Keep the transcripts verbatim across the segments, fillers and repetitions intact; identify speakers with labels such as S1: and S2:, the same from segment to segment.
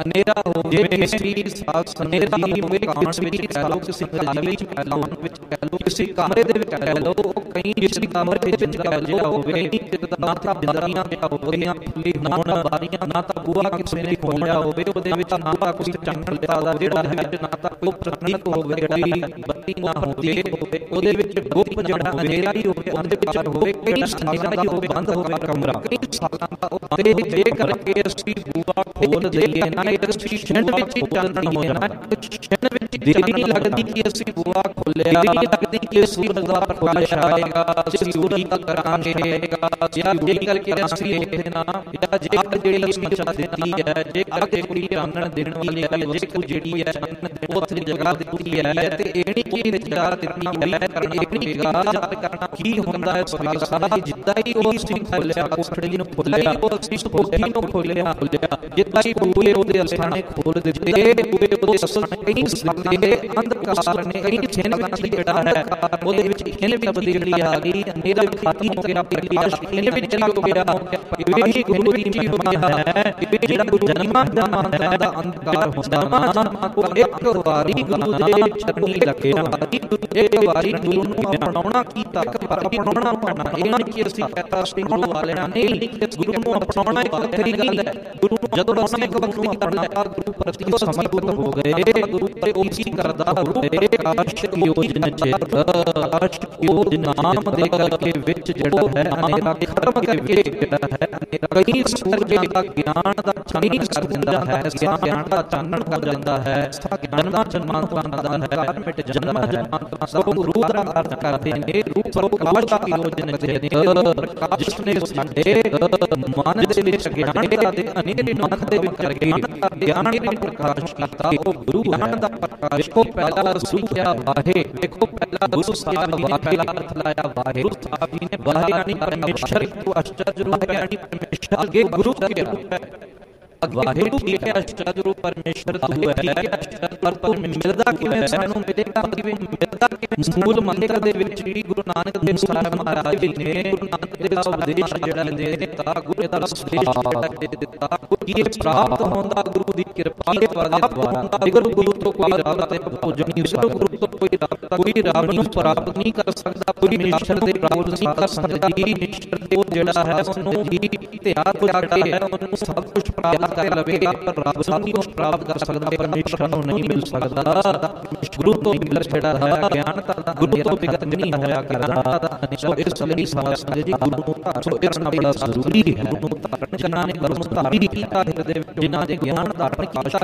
S1: ਹਨੇਰਾ ਹੋਵੇ ਕਿਸੇ ਸਾਥ ਸਨੇਰਾ ਹੋਵੇ ਕਾਂਸ ਵਿੱਚ ਕਹਿ ਲਓ, ਕਿਸੇ ਗਲੀ ਵਿੱਚ ਕਹਿ ਲਓ, ਵਿੱਚ ਕਹਿ ਲਓ, ਕਿਸੇ ਕਮਰੇ ਦੇ ਵਿੱਚ ਕਹਿ ਲਓ, ਕਈ ਕਿਸੇ ਕਮਰੇ ਵਿੱਚ ਕਹਿ ਲਿਆ ਹੋਵੇ, ਨਾ ਤਾਂ ਬਿੰਦਰੀਆਂ ਪਿਆ ਹੋਵੇ, ਨਾ ਖੁੱਲੀ ਹੋਣ ਬਾਰੀਆਂ, ਨਾ ਤਾਂ ਬੂਹਾ ਕਿਸੇ ਨੇ ਖੋਲਿਆ ਹੋਵੇ, ਉਹਦੇ ਵਿੱਚ ਨਾ ਤਾਂ ਕੋਈ ਚਾਨਣ ਦਾ ਜਿਹੜਾ ਹੈ, ਨਾ ਤਾਂ ਕੋਈ ਪ੍ਰਤੀਕ ਹੋਵੇ, ਜਿਹੜੀ ਬੱਤੀ ਨਾ ਹੋਵੇ, ਉਹਦੇ ਵਿੱਚ ਗੁੱਪ ਜਿਹੜਾ ਹਨੇਰਾ ਹੀ ਹੋਵੇ, ਉਹਦੇ ਵਿੱਚ ਹੋਵੇ ਕਈ ਸਾਲਾਂ ਹੀ ਹੋਵੇ, ਬੰਦ ਹੋਵੇ ਕਮਰਾ ਕਈ ਸਾਲਾਂ ਦਾ, ਤੇ ਜੇ ਕਰਕੇ ਅਸੀਂ ਬੂਹਾ ਖੋਲ ਦਈਏ ਨਾ, ਇਹ ਛਿੰਡ ਵਿੱਚ ਹੀ ਚਾਨਣ ਹੋ ਜਾਣਾ, ਛਿੰਡ ਵਿੱਚ ਦੇਰੀ ਨਹੀਂ ਲੱਗਦੀ ਕਿ ਅਸੀਂ ਬੂਹਾ ਖੋਲਿਆ, ਦੇਰੀ ਲੱਗਦੀ ਕਿ ਸੂਰਜ ਦਾ ਪ੍ਰਕਾਸ਼ ਆਏਗਾ, ਅਸੀਂ ਸੂਰਜ ਦਾ ਕਰਾਂਗੇ, ਜਾਂ ਜੇ ਕਰਕੇ ਅਸੀਂ ਇਹ ਨਾ, ਜਾਂ ਜੇ ਜਿਹੜੀ ਸਮੱਸਿਆ ਦਿੱਤੀ ਹੈ, ਜੇ ਕਰਕੇ ਕੋਈ ਚਾਨਣ ਦੇਣ ਵਾਲੀ ਹੈ, ਜੇ ਕੋਈ ਜਿਹੜੀ ਹੈ ਉੱਥੇ ਜਗ੍ਹਾ ਦਿੱਤੀ ਹੈ, ਤੇ ਇਹ ਨਹੀਂ ਕਿ ਜਗ੍ਹਾ ਦਿੱਤੀ ਹੈ ਕਰਨਾ ਪਏਗਾ, ਕਰਨਾ ਕੀ ਹੁੰਦਾ ਹੈ ਸਾਰਾ ਜਿੱਦਾਂ ਹੀ ਉਹ ਅਸੀਂ ਖੋਲਿਆ, ਕੋਠੜੀ ਨੂੰ ਖੋਲਿਆ, ਉਹ ਅਸੀਂ ਕੋਠੀ ਨੂੰ ਖੋਲਿਆ, ਜਿੱਦਾਂ ਹੀ ਬੂਹੇ ਉਹਦੇ ਅਸਥਾਨੇ ਖੋਲ ਦਿੱਤੇ, ਬੂਹੇ ਉਹਦੇ ਅਸਥਾਨੇ ਕਈ ਸਕਦੇ ਅੰਧਕਾਰ ਨੇ, ਕਈ ਛਿੰਨ ਵਿੱਚ ਜਿਹੜਾ ਹੈ ਉਹਦੇ ਵਿੱਚ ਛਿੰਨ ਵੀ ਤਬਦੀਲੀ ਜਿਹੜੀ ਆ ਗਈ, ਹਨੇਰਾ ਵੀ ਖਾਤੀ ਹੋ ਗਿਆ, ਛਿੰਨ ਵਿੱਚ ਲੱਗ ਗਿਆ, ਇਹ ਗੁਰੂ ਦੀ ਮਹਿਮਾ ਹੈ, ਜਿਹੜਾ ਗੁਰੂ ਜਨਮਾਂ ਜਨਮਾਂ ਦਾ ਅੰਧਕਾਰ ਹੁੰਦਾ, ਉਹ ਇੱਕ ਵਾਰੀ ਗੁਰੂ ਦੇ ਚਰਨੀ ਲੱਗਿਆ, ਇੱਕ ਵਾਰੀ ਗੁਰੂ ਨੂੰ ਅਪਣਾਉਣਾ ਕੀਤਾ, ਅਪਣਾਉਣਾ ਪੈਣਾ, ਇਹ ਨਹੀਂ ਕਿ ਅਸੀਂ ਕਹਤਾ ਅਸੀਂ ਗੁਰੂ ਵਾਲਿਆਂ ਨਹੀਂ, ਗੁਰੂ ਨੂੰ ਅਪਣਾਉਣਾ ਇੱਕ ਵੱਖਰੀ ਗੱਲ ਹੈ, ਗੁਰੂ ਨੂੰ ਜਦੋਂ ਅਸੀਂ ਇੱਕ ਵੱਖਰੀ ਕਰਨਾ, ਗੁਰੂ ਪ੍ਰਤੀ ਸਮਰਪਿਤ ਹੋ ਗਏ, ਗੁਰੂ ਤੇ ਉਹ ਕੀ ਕਰਦਾ ਹੋਵੇ, ਕਾਸ਼ ਯੋਜਨ ਚੇਤ, ਕਾਸ਼ ਯੋਜ ਨਾਮ ਦੇ ਕਰਕੇ ਵਿੱਚ ਜਿਹੜਾ ਹੈ ਹਨੇਰਾ ਖਤਮ ਕਰਕੇ ਜਿਹੜਾ ਹੈ ਕਈ ਸੂਰਜ ਦਾ ਗਿਆਨ ਦਾ ਚਾਨਣ ਕਰ ਦਿੰਦਾ ਹੈ, ਗਿਆਨ ਦਾ ਚਾਨਣ ਕਰ ਜਾਂਦਾ ਹੈ, ਜਨਮਾਂ ਜਨਮਾਂਤਰਾਂ ਦਾ ਹੰਕਾਰ ਮਿਟ ਜਾਂਦਾ ਹੈ, ਸਭ ਰੂਹ ਦਾ ਅਰਥ ਕਰਦੇ ਨੇ, ਰੂਹ ਪ੍ਰਕਾਸ਼ ਦੀ ਯੋਜਨ ਚੇਤ, ਪ੍ਰਕਾਸ਼ ਜਿਸਨੇ ਸਾਡੇ ਮਨ ਦੇ ਵਿੱਚ ਗਿਆਨ ਦੇ ਹਨੇਰੇ ਨੂੰ ਅੱਖ ਦੇ ਵਿੱਚ ਕਰਕੇ ਗਿਆਨ ਦਾ ਪ੍ਰਕਾਸ਼ ਕੀਤਾ, ਉਹ ਗੁਰੂ ਗਿਆਨ ਦਾ ਪ੍ਰਕਾਸ਼ ਕੋ ਪਹਿਲਾ ਸੁਖਿਆ ਵਾਹੇ, ਦੇਖੋ ਪਹਿਲਾ ਗੁਰੂ ਸਾਹਿਬ ਨੇ ਪਹਿਲਾ ਅਰਥ ਲਾਇਆ ਵਾਹਿਗੁਰੂ ਸਾਹਿਬ ਜੀ ਨੇ, ਵਾਹਿ यानी परमेश्वर को अष्टज रूप है, यानी परमेश्वर आगे गुरु के रूप है, वाहिगुरू की है अष्टज रूप परमेश्वर तू है, पर तू मिलदा किवें सानू मिलेगा, किवें मिलदा कि मूल मंत्र दे विच ही गुरु नानक देव साहिब महाराज जी ने गुरु नानक देव दा उपदेश जेड़ा दे दिता, गुरु दा उपदेश जेड़ा दे दिता, ये प्राप्त होंदा गुरु दी कृपा दे द्वारा, अगर गुरु तो कोई राबता भोजन नहीं, गुरु तो कोई राबता कोई राब नहीं प्राप्त नहीं कर सकता, कोई ईश्वर दे प्राप्त नहीं कर सकता, ईश्वर दे जेड़ा है उन्होंने ही इतिहास जाके है उन्होंने सब कुछ प्राप्त कर लवेगा, पर रब सब कुछ प्राप्त कर सकता, परमेश्वर को नहीं मिल सकता, गुरु तो मिल जेड़ा है ज्ञान दा गुरु तो विगत नहीं होया करदा, सो इस ਲਈ ਸਾਧ ਸੰਗਤ ਜੀ ਗੁਰੂ ਨੂੰ ਧਾਰਨ ਕਰਨਾ ਬੜਾ ਜ਼ਰੂਰੀ ਹੈ, ਗੁਰੂ ਨੂੰ ਧਾਰਨ ਕਰਨਾ ਨੇ ਗੁਰੂ ਨੂੰ ਧਾਰਨ ਕੀਤਾ ਹਿਰਦੇ ਵਿੱਚ, ਜਿਨ੍ਹਾਂ ਦੇ ਗਿਆਨ ਧਾਰਨ ਕੀਤਾ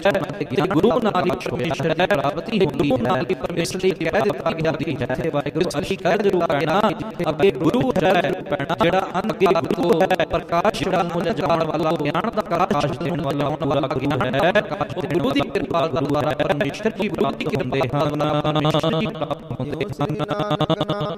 S1: ਹੈ, ਗੁਰੂ ਨਾਲ ਹੀ ਪਰਮੇਸ਼ਰ ਦੀ ਪ੍ਰਾਪਤੀ ਹੁੰਦੀ ਹੈ, ਪਰਮੇਸ਼ਰ ਦੀ ਕਹਿ ਦਿੱਤਾ ਗਿਆ ਦੀ ਹੈ, ਵਾਹਿਗੁਰੂ ਅਸੀਂ ਕਹਿ ਜ਼ਰੂਰ ਕਹਿਣਾ, ਅੱਗੇ ਗੁਰੂ ਹੈ ਜਿਹੜਾ ਅੱਗੇ ਗੁਰੂ ਹੈ, ਪ੍ਰਕਾਸ਼ ਜਿਹੜਾ ਮੁੱਲ ਜਾਣ ਵਾਲਾ ਗਿਆਨ ਦਾ ਪ੍ਰਕਾਸ਼ ਦੇਣ ਵਾਲਾ ਹੋਣ ਵਾਲਾ ਗਿਆਨ ਹੈ, ਉਹ ਗੁਰੂ ਦੀ ਕਿਰਪਾ ਦੁਆਰਾ ਪਰਮੇਸ਼ਰ ਦੀ ਪ੍ਰਾਪਤੀ ਕਰਦੇ ਹਨ, ਹੁੰਦੇ ਹਨ।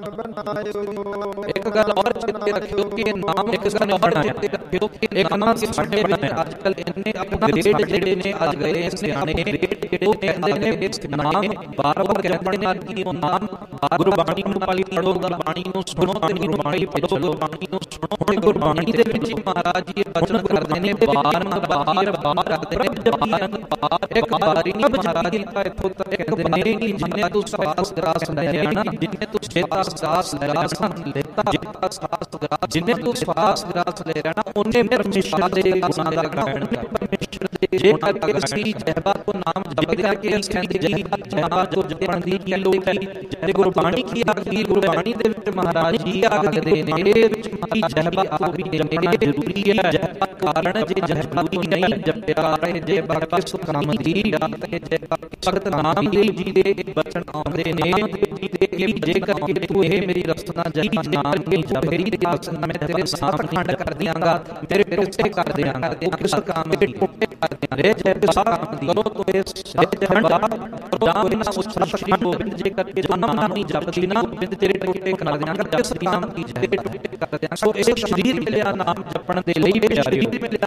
S1: ਇੱਕ ਗੱਲ ਹੋਰ ਚੇਤੇ ਰੱਖਿਓ ਕਿ ਨਾਮ ਇੱਕ ਗੱਲ ਹੋਰ ਚੇਤੇ ਰੱਖਿਓ ਕਿ ਇੱਕ ਨਾਮ ਸਾਡੇ ਬਣਾਇਆ, ਅੱਜ ਕੱਲ ਇੰਨੇ ਅਪਗ੍ਰੇਡ ਜਿਹੜੇ ਨੇ ਅੱਜ ਗਏ ਸਿਆਣੇ ਉਹ ਕਹਿੰਦੇ ਨੇ ਇਸ ਨਾਮ ਬਾਰ ਬਾਰ ਕਹਿੰਦੇ ਨੇ ਕਿ ਉਹ ਨਾਮ ਗੁਰਬਾਣੀ ਨੂੰ ਪਾਲੀ ਪੜੋ, ਗੁਰਬਾਣੀ ਨੂੰ ਸੁਣੋ ਤੇ ਗੁਰਬਾਣੀ ਪੜੋ, ਗੁਰਬਾਣੀ ਨੂੰ ਸੁਣੋ, ਹੁਣ ਗੁਰਬਾਣੀ ਦੇ ਵਿੱਚ ਮਹਾਰਾਜ ਜੀ ਬਚਨ ਕਰਦੇ ਨੇ, ਬਾਰ ਬਾਰ ਬਾਰ ਕਰਦੇ ਨੇ, ਬਾਰ ਬਾਰ ਇੱਕ ਵਾਰੀ ਨਹੀਂ ਮਹਾਰਾਜ ਜੀ ਤਾਂ ਇੱਥੋਂ ਤੱਕ ਕਹਿੰਦੇ ਨੇ ਕਿ ਜਿੰਨੇ ਤੂੰ ਸਾਸ ਗਰਾਸ ਲੈਣਾ ਨਾ, ਜਿੰਨੇ ਤੂੰ ਛੇਤਾ ਸਾਸ ਗਰਾਸ ਲੈਤਾ, ਜਿੰਨਾ ਸਾਸ ਗਰਾਸ ਜਿੰਨੇ ਤੂੰ ਸਾਸ ਗਰਾਸ ਲੈ ਰਹਿਣਾ ਉਹਨੇ ਪਰਮੇਸ਼ਰ ਦੇ ਗੁਣਾਂ ਦਾ ਗਾਇਨ ਕਰ, ਪਰਮੇਸ਼ਰ ਦੇ ਜੇ ਕਰਕੇ ਅਸੀਂ ਜਹਬਾ ਕੋ ਨਾਮ ਜਪ ਕਰਕੇ ਅਸੀਂ ਕਹਿੰਦੇ ਜੀ ਜਹਬਾ ਜੋ ਜਪਣ ਦੀ ਕੀ ਲੋੜ ਹੈ, ਜੇ ਗੁਰਬਾਣੀ ਕੀ ਆਖਦੀ, ਗੁਰਬਾਣੀ ਦੇ ਵਿੱਚ ਮਹਾਰਾਜ ਜੀ ਆਖਦੇ ਨੇ ਵਿੱਚ ਕੀ ਜਹਬਾ ਆ ਵੀ ਜਪਣਾ ਜ਼ਰੂਰੀ ਹੈ, ਜਹਬਾ ਕਾਰਨ ਜੇ ਜਹਬਾ ਨਹੀਂ ਜਪਿਆ ਰਹੇ, ਜੇ ਬਾਕੀ ਸੁਖਨਾਮ ਦੀ ਰਾਤ ਹੈ, ਜੇ ਭਗਤ ਨਾਮ ਲਈ ਜੀ ਦੇ ਬਚਨ ਆਉਂਦੇ ਨੇ ਜੀ ਦੇ ਕਿ ਜੇ ਕਰਕੇ ਤੂੰ ਇਹ ਮੇਰੀ ਰਸਨਾ ਜਹਬਾ ਨਾਮ ਨਹੀਂ ਜਪੇਰੀ ਤੇ ਰਸਨਾ ਮੈਂ ਤੇਰੇ ਸਾਥ ਖੰਡ ਕਰ ਦਿਆਂਗਾ, ਤੇਰੇ ਟੁੱਟੇ ਕਰ ਦਿਆਂਗਾ, ਉਹ ਕਿਸ ਕੰਮ ਦੇ ਟੁੱਟੇ ਕਰ ਦਿਆਂਗੇ, ਜੇ ਸਾਥ ਕਰੋ ਤੋ ਇਸ ਜਹਬਾ ਪ੍ਰਦਾਨ ਨਾ ਉਸ ਸ੍ਰੀ ਗੋਬਿੰਦ ਜੇ ਕਰਕੇ ਜੋ ਨਾਮ ਨਹੀਂ ਜਪਦੀ ਨਾ ਬਿੰਦ ਤੇਰੇ ਟੁੱਟੇ ਕਰ ਦਿਆਂਗਾ, ਜਸ ਨਾਮ ਕੀ ਤੇਰੇ ਟੁੱਟੇ ਕਰ ਦਿਆਂਗਾ, ਸੋ ਇਹ ਸਰੀਰ ਮਿਲਿਆ ਨਾਮ ਜਪਣ ਦੇ ਲਈ, ਸਰੀਰ ਮਿਲਿਆ ਨਾਮ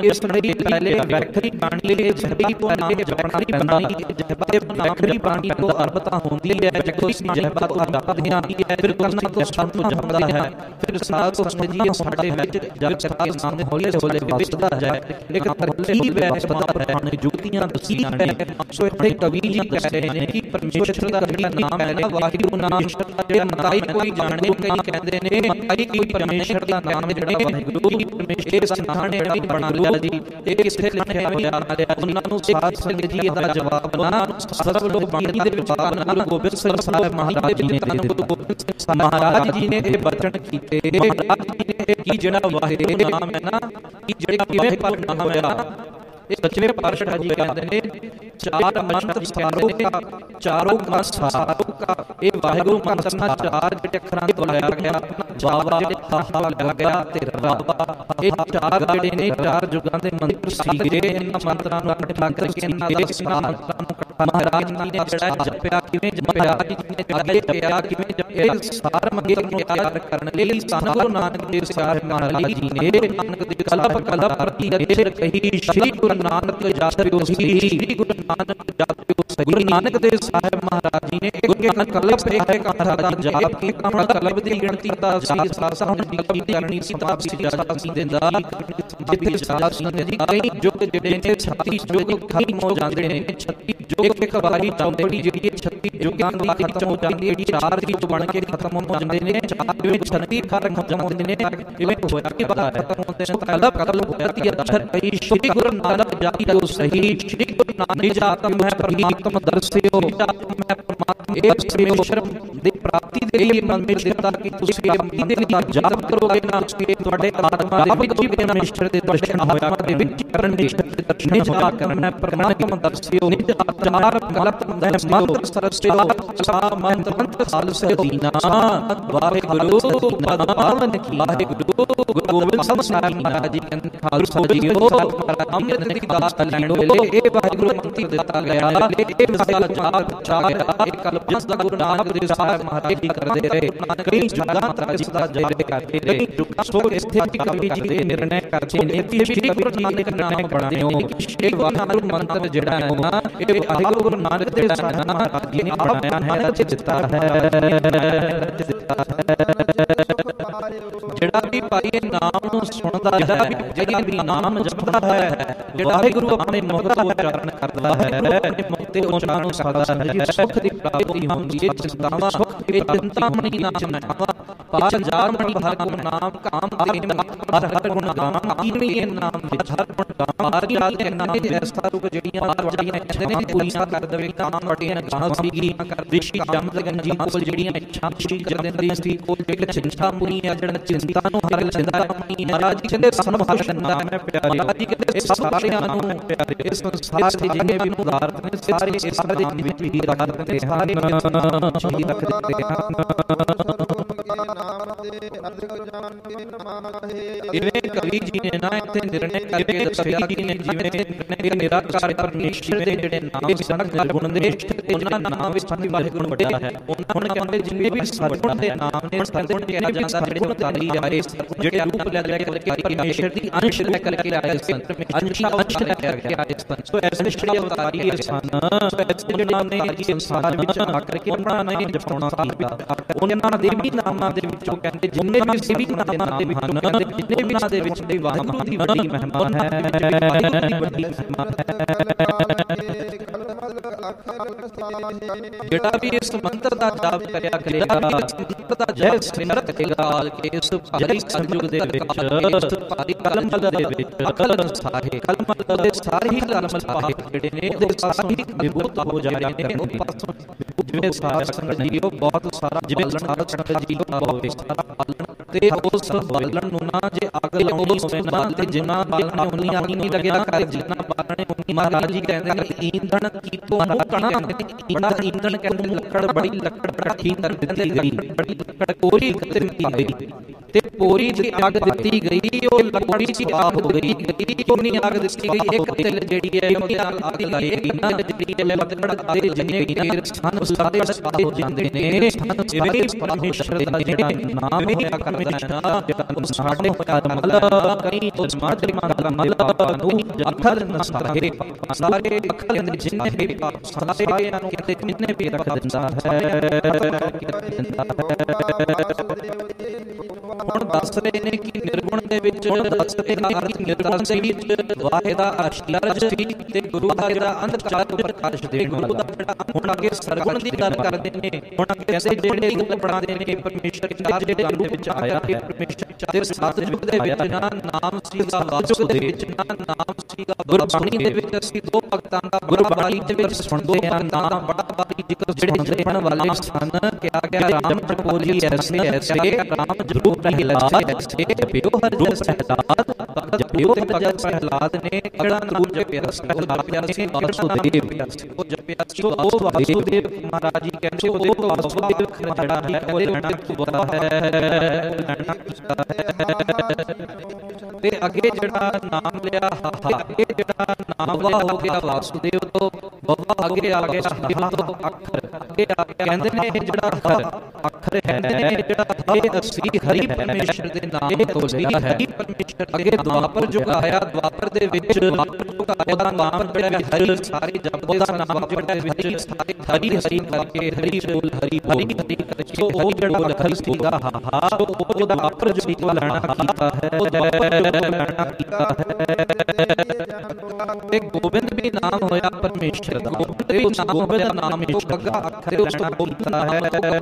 S1: ਇਸ ਲਈ ਪਹਿਲੇ ਵੈਖਰੀ ਬਾਣੀ ਦੇ ਜਪੀ ਤੋਂ ਨਾਮ ਜਪਣਾ ਪੈਂਦਾ ਹੈ। ਜਪੇ ਵੈਖਰੀ ਬਾਣੀ ਤੋਂ ਅਰਬਤਾ ਹੁੰਦੀ ਹੈ। ਜਦੋਂ ਅਸੀਂ ਜਪਾ ਤੋਂ ਜਪਦੇ ਹਾਂ ਫਿਰ ਕਰਨਾ ਤੋਂ ਸ਼ਬਦ ਤੋਂ ਜਪਦਾ ਹੈ, ਫਿਰ ਸਾਧ ਤੋਂ ਸਮਝੀਏ ਸਾਡੇ ਵਿੱਚ ਜਪ ਕੇ ਸਾਹਮਣੇ ਹੌਲੀ ਹੌਲੀ ਵਸਦਾ ਹੈ। ਲੇਕਿਨ ਤਰਕੀਬ ਹੈ ਪਤਾ ਜੁਗਤੀਆਂ ਦੱਸੀਆਂ ਨੇ। ਸੋ ਇੱਥੇ ਕਵੀ ਜੀ ਕਹਿ ਰਹੇ ਨੇ ਕਿ ਪਰਮੇਸ਼ਰ ਦਾ ਜਿਹੜਾ ਨਾਮ ਹੈ ਵਾਹਿਗੁਰੂ ਨਾਮ ਜਿਹੜਾ ਮਤਾਈ ਕੋਈ ਜਾਣਦੇ, ਕਈ ਕਹਿੰਦੇ ਨੇ ਮਤਾਈ ਕੋਈ ਪਰਮੇਸ਼ਰ ਦਾ ਨਾਮ ਜਿਹੜਾ ਵਾਹਿਗੁਰੂ ਇਹ ਸਥਾਨ ਜਿਹੜਾ ਬਣਾ ਲਿਆ ਜੀ, ਇਹ ਕਿੱਥੇ ਲਿਖਿਆ ਹੋਇਆ ਉਹਨਾਂ ਨੂੰ ਸਾਧ ਸੰਗਤ ਜੀ ਇਹਦਾ ਜਵਾਬ ਨਾ ਸਰਬ ਲੋਕ ਬਾਣੀ ਦੇ ਜਵਾਬ ਨਾ ਗੁਰੂ ਗੋਬਿੰਦ ਸਿੰਘ ਸਾਹਿਬ ਮਹਾਰਾਜ ਜੀ ਨੇ ਗੁਰੂ ਗੋਬਿੰਦ ਸਿੰਘ ਮਹਾਰਾਜ ਜੀ ਨੇ ਇਹ ਬਚਨ ਕੀਤੇ। ਮਹਾਰਾਜ ਜੀ ਨੇ ਕੀ ਜਿਹੜਾ ਵਾਹਿਗੁਰੂ ਨਾਮ ਹੈ ਨਾ, ਕਿ ਜਿਹੜਾ ਕਿਵੇਂ ਪਰ ਨਾਮ ਹੋਇਆ ਇਹ ਸੱਚਵੇਂ ਪਾਤਸ਼ਾਹ ਜੀ ਕਹਿੰਦੇ ਨੇ ਚਾਰ ਮੰਤਰ ਸਾਰੋ ਕਾ ਚਾਰੋਂ ਕਾ ਸਾਰੋ ਕਾ ਇਹ ਵਾਹਿਗੁਰੂ ਮੰਤਰ ਨਾਲ ਚਾਰ ਜਿਹੜੇ ਅੱਖਰਾਂ ਤੋਂ ਲਿਆ ਗਿਆ ਬਾਬਾ ਹਾਹਾ ਲਿਆ ਗਿਆ ਤੇ ਰੱਬਾ, ਇਹ ਚਾਰ ਜਿਹੜੇ ਨੇ ਚਾਰ ਯੁਗਾਂ ਦੇ ਮੰਤਰ ਸੀਗੇ। ਇਹਨਾਂ ਮੰਤਰਾਂ ਨੂੰ ਇਕੱਠਾ ਕਰਕੇ ਇਹਨਾਂ ਦਾ ਸਾਰ ਮਹਾਰਾਜ ਜੀ ਨੇ ਜਿਹੜਾ ਜਪਿਆ ਕਿਵੇਂ ਜਪਿਆ ਅੱਗੇ ਜਪਿਆ ਕਿਵੇਂ ਜਪਿਆ ਸਾਰ ਮੰਤਰ ਨੂੰ ਤਿਆਰ ਕਰਨ ਲਈ ਸਾਨੂੰ ਗੁਰੂ ਨਾਨਕ ਦੇਵ ਸਾਹਿਬ ਮਹਾਰਾਜ ਜੀ ਨੇ ਨਾਨਕ ਦੇ ਕਲਪ ਕਲਪ ਪ੍ਰਤੀ ਅਛੇ ਕਹੀ ਸ੍ਰੀ ਗੁਰੂ ਨਾਨਕ ਜਪਿਓ ਸ੍ਰੀ ਗੁਰੂ ਨਾਨਕ ਜਪਿਓ ਸ੍ਰੀ ਗੁਰੂ ਨਾਨਕ ਦੇਵ ਸਾਹਿਬ ਮਹਾਰਾਜ ਜੀ ਨੇ ਇੱਕ ਇੱਕ ਕਲਪ ਇੱਕ ਮਹਾਰਾਜ ਜਾਪ ਕੇ ਕਮਲ ਕਲਪ ਦੀ ਗਿਣਤੀ ਦਾ ਸੀ ਸਾਸਨ ਦੀ ਕਰਨੀ ਸੀ ਤਾਂ ਸੀ ਇਜਾਜ਼ਤ ਸੀ ਦਿੰਦਾ ਜਿੱਥੇ ਸਾਧ ਸੰਗਤ ਜੀ ਕਈ ਯੁੱਗ ਜਿਹੜੇ ਨੇ ਛੱਤੀ ਯੁੱਗ ਖਤਮ ਹੋ ਜਾਂਦੇ ਨੇ। ਛੱਤੀ ਯੁੱਗ ਇੱਕ ਵਾਰੀ ਚੌਂਪੜੀ ਜਿਹੜੀ ਛੱਤੀ ਯੁੱਗਾਂ ਦੀ ਖਤਮ ਹੋ ਜਾਂਦੀ ਹੈ, ਚਾਰ ਦੀ ਬਣ ਕੇ ਖਤਮ ਹੋ ਜਾਂਦੇ ਨੇ। ਜਿਵੇਂ ਛੱਤੀ ਖਤਮ ਹੋ ਜਾਂਦੇ ਨੇ ਇਵੇਂ ਹੋਇਆ ਕਿ ਬਾਤ ਖਤਮ ਹੁੰਦੇ ਨੇ ਕਲਪ ਕਲਪ ਹੋਤੀ ਅਛਰ ਕਈ ਸ੍ਰੀ ਗੁਰੂ ਨਾਨਕ ਜਪਿਓ ਸਹੀ ਸ੍ਰੀ ਗੁਰੂ ਨਾਨਕ ਜਾਤਮ ਹੈ ਪਰਮਾਤਮ ਦਰਸਿਓ ਜਾਤਮ ਹੈ ਪਰਮਾਤਮ ਇਹ ਪਰਮੇਸ਼ਰ ਦੀ ਪ੍ਰਾਪਤੀ ਦੇ ਲਈ ਮੰਤਰ ਦਿੱਤਾ ਕਿ ਤੁਸੀਂ ਆਪਣੀ ਦੇ ਲਈ ਜਾਪ ਕਰੋਗੇ ਨਾ ਤੁਹਾਡੇ ਆਤਮਾ ਦੇ ਵਿੱਚ ਵੀ ਪਰਮੇਸ਼ਰ ਦੇ ਦਰਸ਼ਨ ਹੋਇਆ ਦੇ ਵਿੱਚ ਕਰਨਗੇ ਦਰਸ਼ਨ ਹੋਇਆ ਕਰਨਾ ਪਰਮਾਤਮ ਦਰਸਿਓ ਚਾਰ ਗਲਤ ਮੰਤਰ ਸਰਸਿਓ ਸਾ ਮੰਤਰ ਖਾਲਸੇ ਦੀਨਾ ਵਾਹਿਗੁਰੂ ਪਾਵਨ ਕੀ ਵਾਹਿਗੁਰੂ ਗੁਰੂ ਗੋਬਿੰਦ ਸਿੰਘ ਮਹਾਰਾਜ ਜੀ ਕਹਿੰਦੇ ਖਾਲਸਾ ਜੀਓ ਅੰਮ੍ਰਿਤ ਦੀ ਦਾਸ ਲੈਣੋ ਇਹ ਵਾਹਿਗੁਰੂ ਮੰਤਰ ਦਿੱਤਾ ਗਿਆ। ਇਹ ਮਸਲਾ ਜਾਪ ਚਾ ਗਿਆ ਇਹ ਕਲਪ ਜਿਸ ਦਾ ਗੁਰੂ ਨਾਨਕ ਦੇਵ ਸਾਹਿਬ ਮਹਾਰਾਜ ਜੀ ਕਰਦੇ ਰਹੇ ਕਈ ਜੁਗਾਂ ਤੱਕ ਜਿਸ ਦਾ ਜਪ ਕਰਦੇ ਰਹੇ। ਸੋ ਸਥਿਤੀ ਕਵੀ ਜੀ ਦੇ ਨਿਰਣੈ ਕਰਦੇ ਨੇ ਕਿ ਸ੍ਰੀ ਗੁਰੂ ਨਾਨਕ ਨਾਮ ਬਣਾਇਓ ਇਹ ਵਾਹਿਗੁਰੂ ਮੰਤਰ ਜਿਹੜਾ ਹੈ ਨਾ ਇਹ ਵਾਹਿਗੁਰੂ ਗੁਰੂ ਨਾਨਕ ਦੇਵ ਸਾਹਿਬ ਮਹਾਰਾਜ ਜੀ ਨੇ ਬਣਾਇਆ ਹੈ ਤੇ ਦਿੱਤਾ ਹੈ ਦਿੱਤਾ ਹੈ। ਜਿਹੜਾ ਵੀ ਭਾਈ ਇਹ ਨਾਮ ਨੂੰ ਸੁਣਦਾ ਹੈ, ਜਿਹੜਾ ਵੀ ਨਾਮ ਜਪਦਾ ਹੈ, ਵਾਹਿਗੁਰੂ ਆਪਣੇ ਮੁਖ ਦਾ ਉਚਾਰਨ ਕਰਦਾ ਹੈ, ਆਪਣੇ ਮੁਖ ਤੇ ਉਚਾਰਨ ਕਰਦਾ ਹੈ, ਸੁਖ ਦੀ ਪ੍ਰਾਪਤੀ ਹੁੰਦੀ ਹੈ। ਚਿੰਤਾਵਾਂ ਇਹ ਚਿੰਤਾਮਣੀ ਨਾਮ ਨਾਮ ਪਾਂਜਾਰ ਮਣੀ ਭਗਵਾਨ ਨਾਮ ਕਾਮ ਦੇਨ ਹਰ ਹਰ ਗੁਣ ਨਾਮ ਕੀਵੇਂ ਇਹ ਨਾਮ ਵਿੱਚ ਹਰ ਗੁਣ ਨਾਮ ਹਰ ਜਾਲ ਦੇ ਨਾਮ ਦੇ ਰਸਤਾ ਰੁਕ ਜਿਹੜੀਆਂ ਵੱਡੀਆਂ ਇੱਛਾ ਨੇ ਪੂਰੀਆਂ ਕਰ ਦੇਵੇ ਨਾਮ ਵੱਡੀਆਂ ਗਾਂ ਸੀਗੀ ਰਿਸ਼ੀ ਜਮਦ ਗੰਜੀ ਕੋਲ ਜਿਹੜੀਆਂ ਇੱਛਾ ਸ਼੍ਰੀ ਜਗਦੰਦੀ ਸੀ ਕੋਲ ਇੱਕ ਚਿੰਤਾ ਮੁਨੀ ਆ ਜਿਹੜਾ ਚਿੰਤਾ ਨੂੰ ਹਰ ਲੈਂਦਾ ਮਹਾਰਾਜ ਜੀ ਕਹਿੰਦੇ ਸਭ ਹਰ ਲੈਂਦਾ ਮੈਂ ਪਿਆਰੇ ਮਹਾਰਾਜ ਜੀ ਕਹਿੰਦੇ ਸਾਰਿਆਂ ਨੂੰ ਪਿਆਰੇ ਇਸ ਸੰਸਾਰ ਦੇ ਜਿੰਨੇ ਵੀ ਪਦਾਰਥ ਨੇ ਸਾਰੇ ਇਸ ਦੇ ਵਿੱਚ ਵੀ ਰੱਖਦੇ ਨੇ ਸਾਰੇ ਜੀ ਰੱਖਦੇ ਹਨ ਇਵੇਂ ਕਵੀ ਜੀ ਨੇ ਨਾ ਇੱਥੇ ਨਿਰਣੈ ਕਰਕੇ ਦੱਸਿਆ ਕਿ ਜਿਵੇਂ ਇਹ ਨਿਰਾਕਾਰ ਪਰਮੇਸ਼ਰ ਦੇ ਜਿਹੜੇ ਨਾਮ ਸਨ ਗੁਣ ਦੇ ਉਹਨਾਂ ਨਾਮ ਵਿੱਚ ਵਾਹਿਗੁਰੂ ਵੱਡਾ ਹੈ। ਹੁਣ ਕਹਿੰਦੇ ਜਿੰਨੇ ਵੀ ਸਤਿਗੁਣ ਦੇ ਨਾਮ ਨੇ ਸਤਿਗੁਣ ਕਿਹਾ ਜਾਂਦਾ ਜਿਹੜੇ ਤਾਰੀ ਆਏ ਜਿਹੜੇ ਰੂਪ ਲੈ ਲੈ ਕੇ ਪਰਮੇਸ਼ਰ ਦੀ ਅੰਸ਼ ਲੈ ਕਰਕੇ ਆਏ ਸਨ ਅੰਸ਼ ਅੰਸ਼ ਲੈ ਕੇ ਆਏ ਸਨ। ਸੋ ਐਸੇ ਜਿਹੜੇ ਅਵਤਾਰੀ ਸਨ ਸੋ ਐਸੇ ਜਿਹੜੇ ਨੇ ਇਸ ਸੰਸਾਰ ਵਿੱਚ ਆ ਕਰਕੇ ਆਪਣਾ ਨਾਮ ਜਪਾਉਣਾ ਕੀਤਾ। ਉਹਨਾਂ ਦੇ ਵੀ ਨਾਮਾਂ ਦੇ ਵਿੱਚੋਂ ਕਹਿੰਦੇ ਜਿੰਨੇ ਵੀ ਸੇਵੀ ਨਾਮਾਂ ਦੇ ਵਿੱਚ ਜਿੰਨੇ ਵੀ ਨਾਮ ਦੇ ਵਿੱਚ ਦੀ ਵਾਹਿਗੁਰੂ ਦੀ ਵੱਡੀ ਮਹਿਮਾ ਹੈ ਵੱਡੀ ਮਹਿਮਾ ਹੈ। ਜਿਹੜਾ ਵੀ ਇਸ ਮੰਤਰ ਦਾ ਜਾਪ ਕਰਿਆ ਕਰੇਗਾ ਇਸ ਮੰਤਰ ਦਾ ਜੈ ਸਿਮਰਤ ਕਰੇਗਾ ਕਿ ਇਸ ਭਾਰੀ ਸੰਯੁਗ ਦੇ ਵਿੱਚ ਇਸ ਭਾਰੀ ਕਲਮਲ ਦੇ ਵਿੱਚ ਅਕਲ ਸਾਰੇ ਕਲਮਲ ਦੇ ਸਾਰੇ ਹੀ ਕਲਮਲ ਪਾਏ ਜਿਹੜੇ ਨੇ ਉਹ ਸਾਰੇ ਵਿਭੂਤ ਹੋ ਜਾਣੇ ਨੇ। ਜਿਵੇਂ ਸਾਰਾ ਸੰਗਤ ਜੀਓ ਬਹੁਤ ਸਾਰਾ ਜਿਵੇਂ ਸਾਰਾ ਸੰਗਤ ਜੀਓ ਬਹੁਤ ਸਾਰਾ ਪਾਲਣ ਤੇ ਉਸ ਬਾਲਣ ਨੂੰ ਨਾ ਜੇ ਅੱਗ ਲਾਉਣੀ ਹੋਵੇ ਨਾ ਤੇ ਜਿੰਨਾ ਬਾਲਣ ਉਨੀ ਅੱਗ ਨਹੀਂ ਲੱਗਿਆ ਕਰ ਜਿੰਨਾ ਬਾਲਣ ਉਨੀ ਮਹਾਰਾਜ ਜੀ ਕਹਿੰਦੇ ਨੇ ਈਂਧਣ ਕੀਤੋਂ ਮੁਕਣਾ ਬੜਾ ਈਂਧਣ ਕਹਿੰਦੇ ਲੱਕੜ ਬੜੀ ਲੱਕੜ ਇਕੱਠੀ ਕਰ ਦਿੱਤੀ ਗਈ ਬੜੀ ਲੱਕੜ ਕੋਰੀ ਦਿੱਤੀ ਗਈ ਤੇ ਪੋਰੀ ਦੀ ਅੱਗ ਦਿੱਤੀ ਗਈ, ਉਹ ਲਕੜੀ ਦੀ ਆਗ ਹੋ ਗਈ। ਕਿੰਨੀ ਅੱਗ ਦਿੱਤੀ ਗਈ, ਇੱਕ ਤਿਲ ਜਿਹੜੀ ਹੈ ਉਹਦੀ ਅੱਗ ਲਾਏਗੀ ਨਾ, ਜਿਹੜੀ ਹੈ ਲੱਕੜ ਦੇ ਜਿੰਨੇ ਢੇਰ ਸਨ ਸਾਰੇ ਸਵਾਹ ਹੋ ਜਾਂਦੇ ਨੇ। ਜਿਵੇਂ ਪਰਮੇਸ਼ਰ ਦਾ ਜਿਹੜਾ ਨਾਮ ਹੋਇਆ ਕਰਦਾ ਹੈ ਨਾ, ਸਾਡੇ ਮਲ ਕਈ ਉਸ ਮਾਤਰ ਮਲ ਮਲ ਨੂੰ ਅੱਖਰ ਨਾ ਸਾਰੇ ਸਾਰੇ ਅੱਖਰ ਦੇ ਜਿੰਨੇ ਵੀ ਸਾਰੇ ਨੂੰ ਕਿਤੇ ਜਿੰਨੇ ਵੀ ਰੱਖ ਦਿੰਦਾ ਹੈ। ਹੁਣ ਦੱਸ ਰਹੇ ਨੇ ਕਿ ਨਿਰਗੁਣ ਦੇ ਵਿੱਚ ਦੱਸ ਰਹੇ ਦਾ ਅਰਥ ਨਿਰਦਾਨ ਦੇ ਵਿੱਚ ਵਾਹਿ ਦਾ ਅਸ਼ਲਰਜ ਤੇ ਗੁਰੂ ਦਾ ਜਿਹੜਾ ਅੰਧਕਾਰ ਪ੍ਰਕਾਸ਼ ਦੇਣ ਵਾਲਾ। ਹੁਣ ਅੱਗੇ ਸਰਗੁਣ ਦੀ ਗੱਲ ਕਰਦੇ ਨੇ। ਹੁਣ ਕਹਿੰਦੇ ਜਿਹੜੇ ਰੂਪ ਬਣਾਦੇ ਨੇ ਪਰਮੇਸ਼ਰ ਚਾਰ ਜਿਹੜੇ ਗੱਲ ਦੇ ਵਿੱਚ ਆਇਆ ਹੈ। ਪਰਮੇਸ਼ਰ ਚਾਰ ਸਤਿਯੁਗ ਦੇ ਵਿੱਚ ਨਾ ਨਾਮ ਸੀਗਾ ਵਾਸੁ ਦੇ ਵਿੱਚ ਨਾ ਨਾਮ ਸੀਗਾ ਗੁਰਬਾਣੀ ਦੇ ਵਿੱਚ ਅਸੀਂ ਦੋ ਭਗਤਾਂ ਦਾ ਗੁਰਬਾਣੀ ਦੇ ਵਿੱਚ ਸੁਣਦੇ ਹਾਂ ਨਾਮ ਬੜਾ ਬਾਰੀ ਜ਼ਿਕਰ ਜਿਹੜੇ ਜਪਣ ਵਾਲੇ ਸਨ। ਕਿਹਾ ਗਿਆ ਰਾਮ ਜਪੋਲੀ ਐਸੇ ਐਸੇ ਰਾਮ ਜਪੋ ਪ੍ਰਹਿਲਾਦ ਐਸੇ ਜਪਿਓ ਹਰ ਜਸ ਪ੍ਰਹਿਲਾਦ ਜਪਿਓ ਤੇ ਜਸ ਪ੍ਰਹਿਲਾਦ ਨੇ ਕਿਹੜਾ ਨਾਮ ਜਪਿਆ ਪ੍ਰਹਿਲਾਦ ਸੀ ਵਾਸੁਦੇਵ ਉਹ ਜਪਿਆ ਸੀ। ਉਹ ਵਾਸੁਦੇਵ ਮਹਾਰਾਜ ਜੀ ਕਹਿੰਦੇ ਉਹ ਵਾਸੁਦੇਵ ਜਿਹੜਾ ਹੈ ਉਹ ਲੈਣਾ ਕੀਤਾ ਹੈ ਤੇ ਅੱਗੇ ਜਿਹੜਾ ਨਾਮ ਲਿਆ ਅੱਗੇ ਜਿਹੜਾ ਨਾਮ ਹੋ ਗਿਆ ਵਾਸੁਦੇਵ ਤੋਂ ਬਾਬਾ ਅੱਗੇ ਆ ਗਿਆ ਹਾ ਤੋਂ ਅੱਖਰ ਅੱਗੇ ਆ ਕਹਿੰਦੇ ਨੇ ਜਿਹੜਾ ਹਰ ਅੱਖਰ ਹੈ ਜਿਹੜਾ ਇਹ ਅਸਲੀ ਹਰੀ ਪਰਮੇਸ਼ਰ ਦੇ ਨਾਮ ਤੋਂ ਲਿਆ ਹੈ। ਪਰਮੇਸ਼ਰ ਅੱਗੇ ਦੁਆਪਰ ਯੁਗ ਆਇਆ, ਦੁਆਪਰ ਦੇ ਵਿੱਚ ਉਹਦਾ ਨਾਮ ਜਿਹੜਾ ਹਰੀ ਸਾਰੇ ਜਪਦੇ ਦਾ ਨਾਮ ਜਿਹੜਾ ਵਿੱਚ ਸਾਰੇ ਹਰੀ ਹਰੀ ਕਰਕੇ ਹਰੀ ਬੋਲ ਹਰੀ ਬੋਲ ਹਰੀ ਕਰਕੇ ਉਹ ਜਿਹੜਾ ਲਖਲ ਸੀਗਾ ਹਾ ਹਾ ਉਹ ਦੁਆਪਰ ਯੁਗ ਤੋਂ ਲੈਣਾ ਕੀਤਾ ਹੈ ਲੈਣਾ ਕੀਤਾ ਹੈ। ਤੇ ਗੋਬਿੰਦ ਵੀ ਨਾਮ ਹੋਇਆ ਪਰਮੇਸ਼ਰ ਦਾ। ਤੇ ਉਸ ਗੋਬਿੰਦ ਦਾ ਨਾਮ ਜੋ ਗੱਗਾ ਅੱਖਰ ਉਸ ਤੋਂ ਬੋਲਦਾ ਹੈ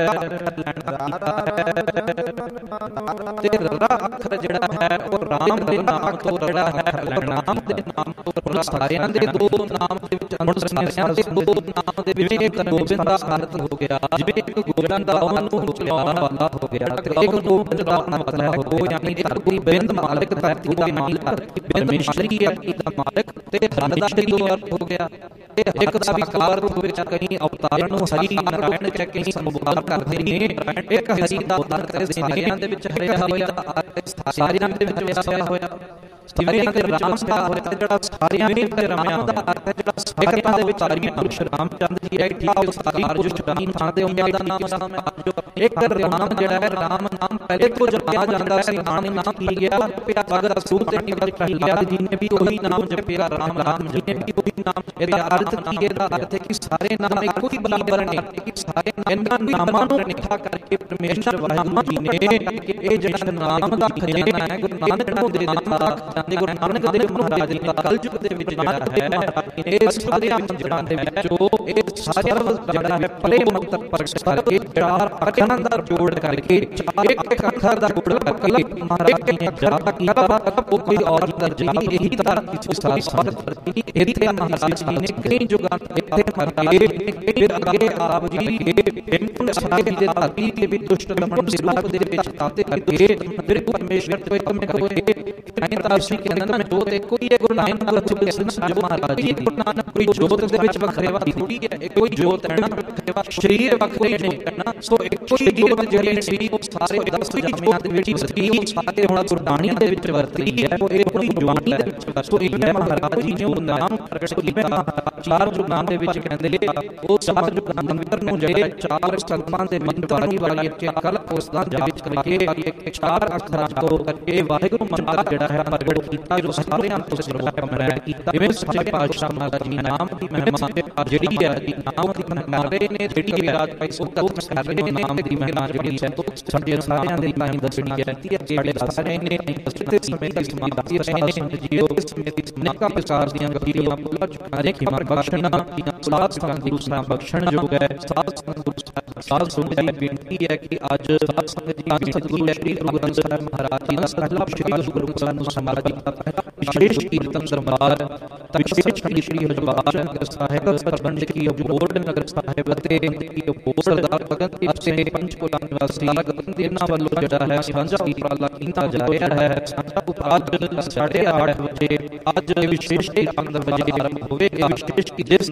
S1: ਤੇ ਰਾ ਅੱਖਰ ਜਿਹੜਾ ਹੈ ਉਹ ਰਾਮ ਦੇ ਨਾਮ ਤੋਂ ਜਿਹੜਾ ਹੈ ਰਾਮ ਦੇ ਨਾਮ ਤੋਂ ਸਾਰਿਆਂ ਦੇ ਦੋ ਨਾਮ ਦੇ ਵਿੱਚ ਅਨੁਰ ਸਾਰਿਆਂ ਦੇ ਦੋ ਨਾਮ ਦੇ ਵਿੱਚ ਇੱਕ ਗੋਬਿੰਦ ਦਾ ਅਰਥ ਹੋ ਗਿਆ। ਜਿਵੇਂ ਇੱਕ ਗੋਬਿੰਦ ਦਾ ਉਹਨੂੰ ਚਲਾਉਣ ਵਾਲਾ ਹੋ ਗਿਆ ਤੇ ਇੱਕ ਗੋਬਿੰਦ ਦਾ ਮਤਲਬ ਹੋ ਯਾਨੀ ਧਰਤੀ ਬਿੰਦ ਮਾਲਕ ਧਰਤੀ ਦਾ ਮਾਲਕ ਪਰਮੇਸ਼ਰ ਹੀ ਦਾ ਮਾਲਕ ਤੇ ਧਨ ਦਾ ਵੀ ਦੋ ਅਰਥ ਹੋ ਗਿਆ। ਤੇ ਇੱਕ ਦਾ ਵਿਕਾਰ ਰੂਪ ਵਿੱਚ ਕਈ ਅਵਤਾਰਾਂ ਨੂੰ ਹਰੀ ਨਾਰਾਇਣ ਕਹਿ ਕੇ ਸੰਬੋਧਨ ਕਰਦੇ ਨੇ। ਇੱਕ ਹਰੀ ਦਾ ਅਰਥ ਸਾਰਿਆਂ ਦੇ ਵਿੱਚ ਹਰਿਆ ਹੋਇਆ ਸਾਰਿਆਂ ਦੇ ਵਿੱਚ ਵਸਿਆ ਹੋਇਆ ਜਿਵੇਂ ਕਿ ਰਾਮ ਦਾ ਅਰਥ ਜਿਹੜਾ ਸਾਰਿਆਂ ਦੇ ਵਿੱਚ ਰਮਿਆ ਦਾ ਅਰਥ ਜਿਹੜਾ ਸਾਰਿਆਂ ਦੇ ਵਿੱਚ ਸਾਰੀਆਂ ਪੁਰਸ਼ ਰਾਮਚੰਦ ਜੀ ਹੈ। ਠੀਕ ਹੈ ਸਾਰੀ ਪੁਰਸ਼ ਰਾਮ ਥਾਂ ਤੇ ਉਹਨਾਂ ਦਾ ਨਾਮ ਹੈ ਜੋ ਇੱਕ ਰਾਮ ਜਿਹੜਾ ਹੈ ਰਾਮ ਨਾਮ ਪਹਿਲੇ ਤੋਂ ਜਪਿਆ ਜਾਂਦਾ ਸੀ। ਨਾਮ ਨਾਮ ਕੀ ਗਿਆ ਪਿਆ ਭਗਤ ਸੂਰ ਤੇ ਨਿਕਲ ਪ੍ਰਹਿਲਾਦ ਜੀ ਨੇ ਵੀ ਉਹੀ ਨਾਮ ਜਪਿਆ ਰਾਮ ਰਾਮ ਜੀ ਨੇ ਵੀ ਉਹੀ ਨਾਮ। ਇਹਦਾ ਅਰਥ ਕੀ ਹੈ? ਇਹਦਾ ਅਰਥ ਹੈ ਕਿ ਸਾਰੇ ਨਾਮ ਇੱਕੋ ਹੀ ਬਰਾਬਰ ਨੇ ਕਿ ਸਾਰੇ ਇਹਨਾਂ ਨਾਮਾਂ ਨੂੰ ਇਕੱਠਾ ਕਰਕੇ ਪਰਮੇਸ਼ਰ ਵਾਹਿਗੁਰੂ ਜੀ ਨੇ ਇਹ ਜਿਹੜਾ ਨਾਮ ਦਾ ਖਜ਼ਾਨਾ ਹੈ ਗੁਰੂ ਨਾਨਕ ਨੂੰ ਦੇ ਦਿੱਤਾ। ਜਾਂਦੇ ਗੁਰੂ ਨਾਨਕ ਦੇਵ ਮਹਾਰਾਜ ਜੀ ਦਾ ਕਲਯੁਗ ਦੇ ਵਿੱਚ ਜਿਹੜਾ ਹੈ ਇਹ ਸਾਰੇ ਜਿਹੜਾ ਦੇ ਵਿੱਚੋਂ ਇਹ ਸਾਰਾ ਜਿਹੜਾ ਹੈ ਭਲੇ ਮੰਤਰ ਪ੍ਰਗਟ ਕਰਕੇ ਚਾਰ ਅੱਖਰਾਂ ਦਾ ਜੋੜ ਕਰਕੇ ਇੱਕ ਇੱਕ ਅੱਖਰ ਦਾ ਜੋੜ ਕਰਕੇ ਮਹਾਰਾਜ ਜੀ ਨੇ ਜਪ ਕੀਤਾ। ਉਹ ਕੋਈ ਔਰ ਦਰਜ ਨਹੀਂ ਇਹੀ ਤਰ੍ਹਾਂ ਕਿਸੇ ਸਾਰੀ ਧਰਤੀ ਇਹਦੇ ਮਹਾਰਾਜ ਜੀ ਨੇ ਕਈ ਜੁਗਾਂ ਇੱਥੇ ਮਰਕੇ ਫਿਰ ਅੱਗੇ ਆਪ ਜੀ ਹੇਮਕੁੰਡ ਸਾਹਿਬ ਦੇ ਧਰਤੀ ਦੇ ਵਿੱਚ ਦੁਸ਼ਟ ਦਮਨ ਦੇ ਰੂਪ ਦੇ ਵਿੱਚ ਆਤੇ ਕਰਕੇ ਫਿਰ ਪਰਮੇਸ਼ਰ ਤੋਂ ਇੱਕ ਮੈਂ ਹੋਏ ਨਹੀਂ ਤਾਂ ਅਸੀਂ ਕਹਿੰਦੇ ਮੈਂ ਜੋਤ ਇੱਕੋ ਹੀ ਹੈ ਗੁਰੂ ਨਾਨਕ ਦੇਵ ਜੀ ਮਹਾਰਾਜ ਜੀ ਗੁਰੂ ਨਾਨਕ ਕੋਈ ਜੋਤ ਦੇ ਵਿੱਚ ਵੱਖਰੇਵਾ ਥੋੜੀ ਹੈ ਇਹ ਕੋਈ ਜੋਤ ਹੈ ਨਾ ਵੱਖਰੇਵਾ ਸਰੀਰ ਵੱਖਰੇ ਨੇ ਨਾ ਸੋ ਇੱਕੋ ਹੀ ਜੋਤ ਜਿਹੜੀ ਸੀ ਉਹ ਸਾਰੇ ਦਸ ਜਮਾਂ ਦੇ ਵਿੱਚ ਵਰਤੀ ਉਹ ਸਾਰੇ ਹੁਣ ਗੁਰਬਾਣੀ ਦੇ ਵਿੱਚ ਵਰਤੀ ਹੈ ਉਹ ਇਹ ਕੋਈ ਜਵਾਨੀ ਦੇ ਵਿੱਚ ਵਰਤੀ ਹੈ। ਮਹਾਰਾਜ ਜੀ ਨੇ ਉਹ ਨਾਮ ਪ੍ਰਗਟ ਕੀਤਾ ਚਾਰ ਜੁਗਾਂ ਦੇ ਵਿੱਚ ਕਹਿੰਦੇ ਉਹ ਚਾਰ ਜੁਗਾਂ ਮੰਤਰ ਨੂੰ ਜਿਹੜੇ ਚਾਰ ਸੰਤਾਂ ਦੇ ਮੰਤਰਾਂ ਦੀ ਵਾਲੀ ਕੇ ਕਲ ਉਸਦਾ ਦੇ ਵਿੱਚ ਕਰਕੇ ਚਾਰ ਅੱਖਰਾਂ ਤੋਂ ਕਰਕੇ ਵਾਹਿਗੁਰੂ ਮੰਤਰ ਜਿਹੜਾ ਹੈ ਪ੍ਰਗਟ ਕੀਤਾ ਜੋ ਸਾਰਿਆਂ ਤੋਂ ਸਰਵੋਤਮ ਹੈ। ਜਿਵੇਂ ਸੱਚੇ ਪਾਤਸ਼ਾਹ ਮਹਾਰਾਜ ਜੀ ਨਾਮ ਦੀ ਮਹਿਮਾ ਜਿਹੜੀ ਹੈ ਨਾਮ ਦੀ ਮਹਿਮਾ ਨੇ ਜਿਹੜੀ ਰਾਜ ਭਾਈ ਸੁਖਤ ਕਰ ਰਹੇ ਨਾਮ ਦੀ ਮਹਿਮਾ ਜਿਹੜੀ ਹੈ ਸਾਡੇ ਸਾਰਿਆਂ ਦੇ ਲਈ ਦੱਸਣੀ ਹੈ। ਜਿਹੜੇ ਸਾਰੇ ਨੇ ਤੇ ਸਮੇਂ ਦੀ ਸਮਾਪਤੀ ਰਹੇ ਨੇ ਜੀਓ ਸਮੇਂ ਦੀ ਅਨੇਕਾਂ ਪ੍ਰਕਾਰ ਦੀਆਂ ਗਤੀਆਂ ਬੁਲਾ ਚੁਕਾਰੇ ਕਿ ਮਰ ਬਖਸ਼ਣਾ ਸਾਧ ਸੰਗਤ ਦੀ ਉਸਨਾ ਬਖਸ਼ਣ ਜੋ ਹੈ ਸਾਧ ਸੰਗਤ ਸਾਧ ਸੰਗਤ ਦੀ ਬੇਨਤੀ ਹੈ ਕਿ ਅੱਜ ਸਾਧ ਸੰਗਤ ਜੀ ਸਤਿਗੁਰੂ ਸ੍ਰੀ ਗੁਰੂ ਗ੍ਰੰਥ ਸਾਹਿਬ ਮਹਾਰਾਜ ਜੀ ਦਾ ਪਹਿਲਾ ਸ੍ਰੀ ਗੁਰੂ ਗ੍ਰੰਥ ਸਾਹਿਬ ਨੂੰ ਸਮਾਜ ਦਾ ਵਿਸ਼ੇਸ਼ ਕੀਰਤਨ ਦਰਬਾਰ ਵਿਸ਼ੇਸ਼ ਸ੍ਰੀ ਹਰਿਦੁਆਰ ਨਗਰ ਸਾਹਿਬ ਪ੍ਰਬੰਧਕੀ ਬੋਰਡ ਨਗਰ ਸਾਹਿਬ ਅਤੇ ਕੀ ਬੋਰਡ ਦਾ ਗਗਨ ਅਤੇ ਪੰਚਕੂਲਾ ਨਿਵਾਸੀ ਗਗਨ ਦੇਵਨਾ ਵੱਲੋਂ ਜਿਹੜਾ ਹੈ ਸਾਂਝਾ ਉਪਰਾਲਾ ਕੀਤਾ ਜਾ ਰਿਹਾ ਹੈ। ਸਾਂਝਾ ਉਪਰਾਲਾ ਸਾਢੇ ਅੱਠ ਵਜੇ ਅੱਜ ਵਿਸ਼ੇਸ਼ ਕੀਰਤਨ ਵਜੇ ਆਰੰਭ ਹੋਵੇਗਾ। ਵਿਸ਼ੇਸ਼ ਜਿਸ ਵਿੱਚ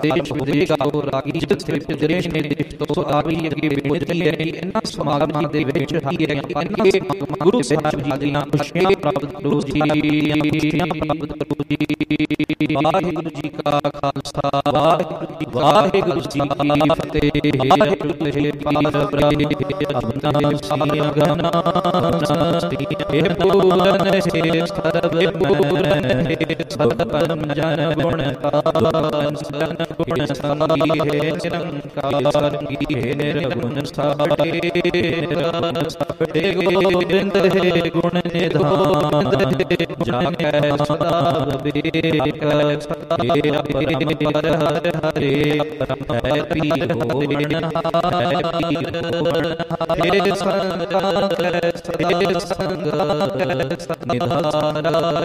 S1: ਆਦੇਸ਼ ਹੋਵੇਗਾ ਉਹ ਰਾਗੀ ਜਿਸ ਤੇ ਦਰੇਸ਼ ਨੇ ਦੇਸ਼ ਤੋਂ ਆਵੀ ਅੱਗੇ ਬੇਨਤੀ ਹੈ ਕਿ ਇਹਨਾਂ ਸਮਾਗਮਾਂ ਦੇ ਵਿੱਚ ਹੀ ਹੈ ਪੰਜ ਗੁਰੂ ਸਾਹਿਬ ਜੀ ਦੀਆਂ ਖੁਸ਼ੀਆਂ ਪ੍ਰਾਪਤ ਕਰੋ ਜੀ ਖੁਸ਼ੀਆਂ ਪ੍ਰਾਪਤ ਕਰੋ ਜੀ। ਵਾਹਿਗੁਰੂ ਜੀ ਕਾ ਖਾਲਸਾ ਵਾਹਿਗੁਰੂ ਜੀ ਕੀ ਫਤਿਹ। ਵਾਹਿਗੁਰੂ ਤੇਰੇ ਪਾਰ ਬ੍ਰਹਮ ਅਬਨਾ ਸਾਰੀਆਂ ਗਨਾ ਇਹ ਪੂਰਨ ਹੈ ਸਰਬ ਪੂਰਨ ਹੈ ਸਭ ਜਨ ਗੁਣ ਕਾਰਨ ਸਰਨ ਗੁਣ ਸਾਰੀ ਹੈ ਨਿਰੰਕਾਰ ਕੀ ਹੈ ਨਿਰਗੁਣ ਸਾਰੇ ਨਿਰਸ ਹੈ ਗੋਬਿੰਦ ਹੈ ਗੁਣ ਨਿਧਾਨ ਜਾ ਕੈ ਸਦਾ ਬੇਕ ਹੇ ਪਰਮ ਪਰ ਹਰਿ ਹਰੇ ਪਰਮ ਹੈ ਪੀਰ ਹੋਵਣ ਹੈ ਪੀਰ ਹੋਵਣ ਹੇ ਸੰਗਾਂ ਕੈ ਸਦਾ ਸੰਗ ਨਿਧਾਨ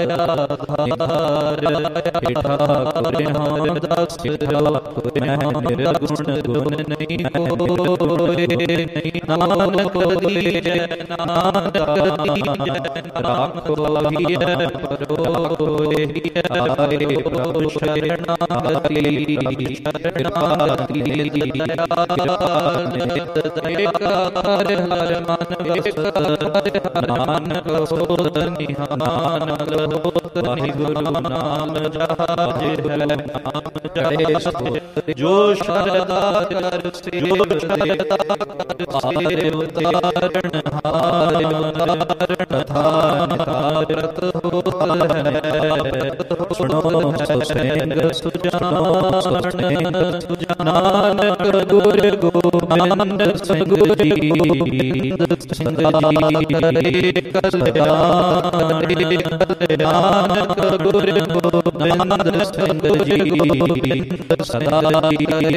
S1: ਆਧਾਰ ਹੇ ਠਾਕੁਰ ਹਮ ਦਾਸ ਠਾਕੁਰ ਹਮ ਨਿਰਗੁਣ ਗੁਣ ਨਹੀਂ ਹੋਏ ਨਹੀਂ ਨਾਨਕ ਦੀਜੈ ਨਾਦਾਨ ਰਾਖੋ ਹੀਐ ਪਰੋਏ ਆਏ ਪ੍ਰਭੂ ਸ਼ਰਣਾਗਤੀ ਸ਼ਰਣਾਗਤੀ ਦੀਆ ਨਿਤ ਦਇਆਕਾਰ ਹਰ ਮਨ ਵਸਤ ਨਾਨਕ ਹੋਤ ਨਿਹਾਨ ਹੋਤ ਵਾਹਿਗੁਰੂ ਨਾਮ ਜਹਾਜ ਹੈ ਨਾਮ ਜੜੇ ਸੋ ਜੋ ਸ਼ਰਦਾ ਕਰ ਸੇ ਜੋ ਸ਼ਰਦਾ ਕਰ ਸੇ ਉਤਾਰਨ ਹਾਰ ਉਤਾਰਨ ਥਾਨ ਕਾਰਤ ਹੋਤ ਹੈ ਸੁਣੋ ਸਿੰਘ ਸੁਜਾਨੋ ਸੁਣਿ ਸੁਜਾਨਕ ਗੁਰ ਗੋਬਿੰਦ ਸਿੰਘ ਜੀ ਸਿੰਘ ਜੀ ਕਲਿਆਣ ਕਲਿਆਣਕ ਗੁਰ ਗੋਬਿੰਦ ਸਿੰਘ ਜੀ ਸਦਾ ਜੀ